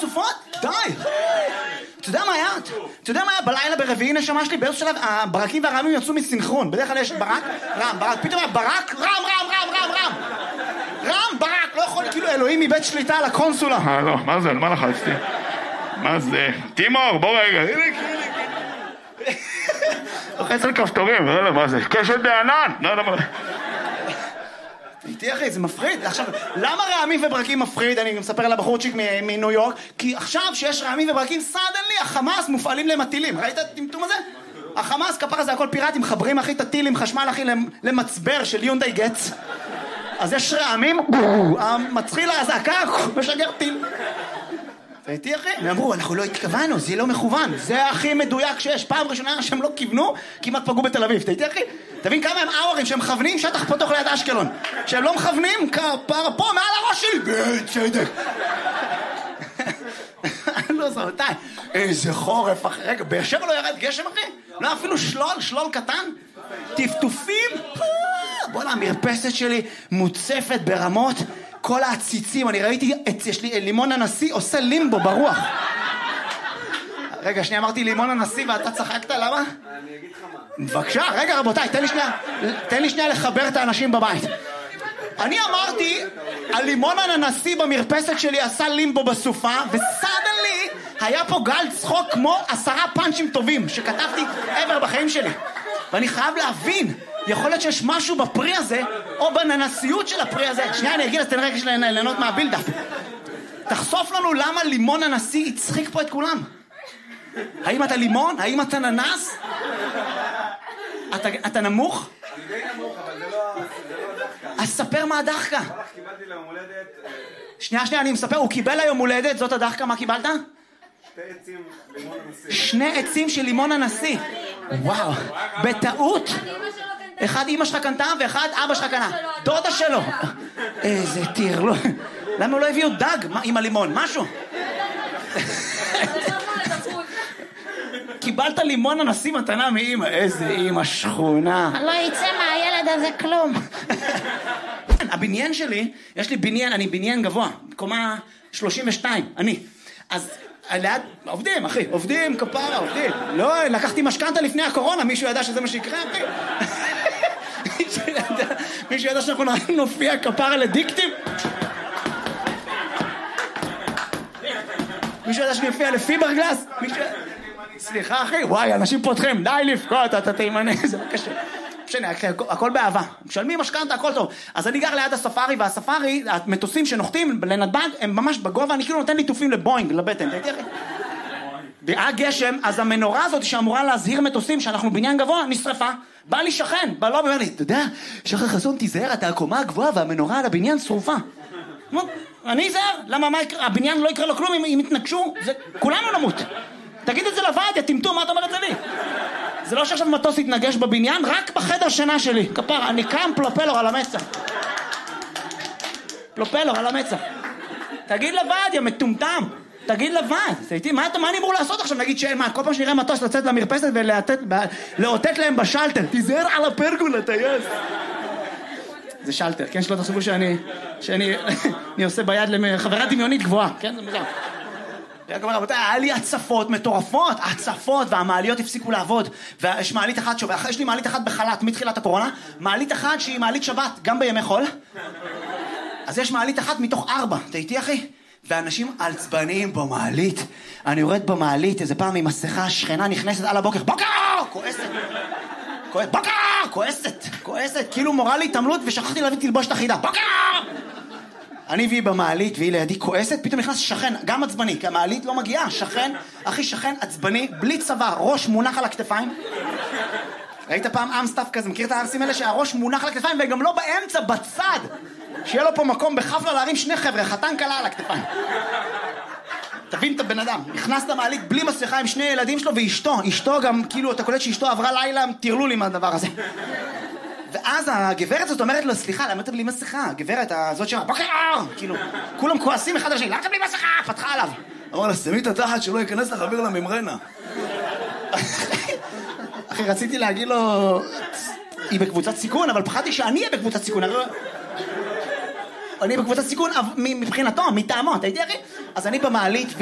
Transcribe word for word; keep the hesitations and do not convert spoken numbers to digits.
סופות? די! אתה יודע מה היה? אתה יודע מה היה בלילה ברביעי נשמה שלי? באיזשהו שלב הברקים והרעמים יצאו מסינכרון. בדרך כלל יש ברק, רם, ברק, פתאום היה ברק, רם, רם, רם, רם, רם. רם, ברק, לא יכול, כאילו אלוהים מבית שליטה על הקונסולה. אה, לא, מה זה? מה לחצתי? מה זה? תימור, בוא רגע. לוחץ על כפתורים, לא יודע מה זה. קשת בענן. לא יודע מה. איתי אחי, זה מפחיד. עכשיו, למה רעמים וברקים מפחיד? אני מספר על הבחורצ'יק מניו יורק. כי עכשיו שיש רעמים וברקים, סדנלי, החמאס מופעלים למטילים. ראית את הטמטום הזה? החמאס, כפרה זה הכל פיראטים, מחברים אחי את הטילים, חשמל אחי למצבר של יונדאי גץ. אז יש רעמים, המצחיל הזעקה, משגר טיל. ואיתי אחי, הם אמרו, אנחנו לא התכוונו, זה לא מכוון, זה הכי מדויק שיש. פעם ראשונה שהם לא כיוונו, כמעט פגעו בתל אביב. איתי אחי, תבין כמה הם אאורים שהם מכוונים שטח פתוח ליד אשקלון. שהם לא מכוונים, כפר פה מעל הראש שלי, בצדק. לא זרתי, איזה חורף אחי. רגע, באשר לא ירד גשם אחי? לא אפילו שלול, שלול קטן? טפטופים? בוא נה, המרפסת שלי מוצפת ברמות. כל העציצים, אני ראיתי, יש לי לימון הנשיא עושה לימבו ברוח. רגע, שנייה, אמרתי לימון הנשיא ואתה צחקת, למה? אני אגיד לך מה. בבקשה, רגע רבותיי, תן לי שנייה, תן לי שנייה לחבר את האנשים בבית. אני אמרתי, הלימון הנשיא במרפסת שלי עשה לימבו בסופה, וסדנלי היה פה גל צחוק כמו עשרה פאנצ'ים טובים שכתבתי עבר בחיים שלי. ואני חייב להבין, יכול להיות שיש משהו בפרי הזה, או בננסיות של הפרי הזה. שנייה, אני אגיד, אז תן רגע של ליהנות מהבילדאפ. תחשוף לנו למה לימון הנשיא הצחיק פה את כולם. האם אתה לימון? האם אתה ננס? אתה, אתה נמוך? אני די נמוך, אבל זה לא הדחקה. אז ספר מה הדחקה. קיבלתי ליום הולדת... שנייה, שנייה, אני מספר, הוא קיבל היום הולדת, זאת הדחקה, מה קיבלת? שתי עצים לימון הנשיא. שני עצים של לימון הנשיא. וואו, בטעות. אחד אמא שלך קנתה ואחד אבא שלך קנה. דודה שלו. איזה טיר, לא. למה לא הביאו דג עם הלימון? משהו. קיבלת לימון הנשיא מתנה מאמא. איזה אמא שכונה. לא יצא מהילד הזה כלום. הבניין שלי, יש לי בניין, אני בניין גבוה, קומה שלושים ושתיים, אני. אז ליד, עובדים אחי, עובדים כפרה, עובדים. לא, לקחתי משכנתה לפני הקורונה, מישהו ידע שזה מה שיקרה אחי? מישהו ידע שאנחנו נופיע כפרה לדיקטים? מישהו ידע שנופיע לפיברגלס? סליחה אחי, וואי, אנשים פותחים, די לפקוט, אתה תימנה, זה לא קשה. משנה, הכל באהבה. משלמים משכנתה, הכל טוב. אז אני גר ליד הספארי, והספארי, המטוסים שנוחתים לנתב"ג, הם ממש בגובה, אני כאילו נותן ליטופים לבוינג, לבטן. היה גשם, אז המנורה הזאת שאמורה להזהיר מטוסים שאנחנו בניין גבוה, נשרפה. בא לי שכן, בא לו ואומר לי, אתה יודע, שחר חסון תיזהר, אתה הקומה הגבוהה והמנורה על הבניין שרופה. אני אזהר, למה הבניין לא יקרה לו כלום אם יתנגשו, כולנו נמות. תגיד את זה לוועד, יא טמטום, מה אתה אומר את זה לי? זה לא שעכשיו מטוס יתנגש בבניין, רק בחדר שינה שלי. כפר, אני קם פלופלור על המצח. פלופלור על המצח. תגיד לוועד, יא מטומטם. תגיד לוועד. מה, מה אני אמור לעשות עכשיו? נגיד שאין, מה, כל פעם שנראה מטוס לצאת למרפסת ולאותת להם בשלטר. תיזהר על הפרגולה, טייס. זה שלטר, כן? שלא תחשבו שאני, שאני, אני עושה ביד לחברה דמיונית גבוהה. כן, זה מוזר. היה לי הצפות מטורפות, הצפות, והמעליות הפסיקו לעבוד, ויש מעלית אחת שוב, יש לי מעלית אחת בחל"ת מתחילת הקורונה, מעלית אחת שהיא מעלית שבת, גם בימי חול, אז יש מעלית אחת מתוך ארבע, אתה איתי אחי? ואנשים עצבניים במעלית, אני יורד במעלית, איזה פעם עם מסכה, שכנה נכנסת על הבוקר, בוקר! כועסת, כועסת, בוקר! כועסת, כועסת, כאילו מורה לי התעמלות ושכחתי להביא תלבושת אחידה, בוקר! אני והיא במעלית, והיא לידי כועסת, פתאום נכנס שכן, גם עצבני, כי המעלית לא מגיעה, שכן, אחי שכן עצבני, בלי צבא, ראש מונח על הכתפיים. ראית פעם אמסטאפ כזה, מכיר את הארסים האלה שהראש מונח על הכתפיים, וגם לא באמצע, בצד, שיהיה לו פה מקום בחפלה להרים שני חבר'ה, חתן קלה על הכתפיים. תבין את הבן אדם, נכנס למעלית בלי מסכה עם שני ילדים שלו ואשתו, אשתו גם, כאילו, אתה קולט שאשתו עברה לילה, תירלו לי מהדבר הזה. ואז הגברת הזאת אומרת לו, סליחה, למה אתה בלי מסכה? הגברת הזאת שמה, בוקר! כאילו, כולם כועסים אחד על השני, למה אתה בלי מסכה? פתחה עליו. אמר לה, שמי את התחת שלא ייכנס לחבר לממרנה. אחי, רציתי להגיד לו, היא בקבוצת סיכון, אבל פחדתי שאני אהיה בקבוצת סיכון. אני בקבוצת סיכון מבחינתו, מטעמו, אתה יודע אחי? אז אני במעלית,